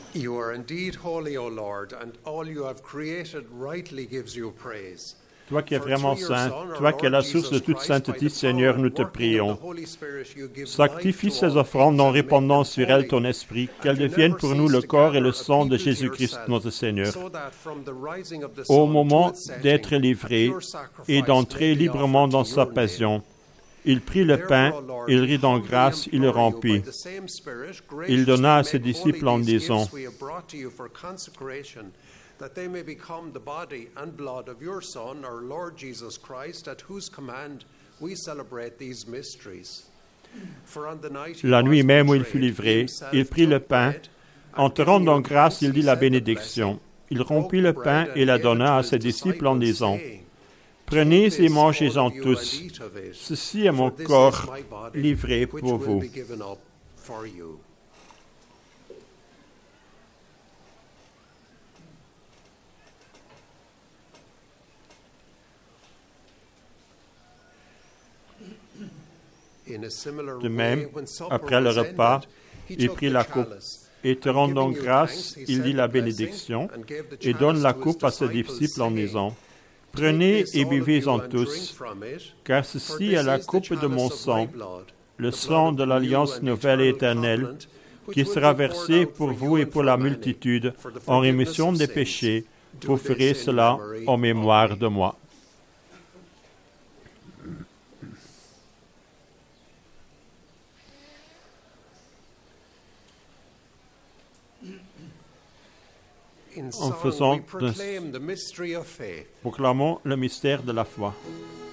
You are indeed holy, O Lord, and all you have created rightly gives you praise. Toi qui es vraiment saint, toi qui es la source de toute sainteté, Seigneur, nous te prions. Sanctifie ces offrandes en répandant sur elles ton esprit, qu'elles deviennent pour nous le corps et le sang de Jésus-Christ notre Seigneur. Au moment d'être livré et d'entrer librement dans sa passion, il prit le pain, il rit en grâce, il le rompit. Il donna à ses disciples en disant, that they may become the body and blood of your Son, our Lord Jesus Christ, at whose command we celebrate these mysteries. La nuit même où il fut livré, il prit le pain. En te rendant grâce, il dit la bénédiction. Il rompit le pain et la donna à ses disciples en disant, prenez et mangez-en tous. Ceci est mon corps livré pour vous. De même, après le repas, il prit la coupe, et te rendant grâce, il dit la bénédiction, et donne la coupe à ses disciples en disant, prenez et buvez-en tous, car ceci est la coupe de mon sang, le sang de l'alliance nouvelle et éternelle, qui sera versé pour vous et pour la multitude en rémission des péchés. Vous ferez cela en mémoire de moi. En faisant, proclamons le mystère de la foi.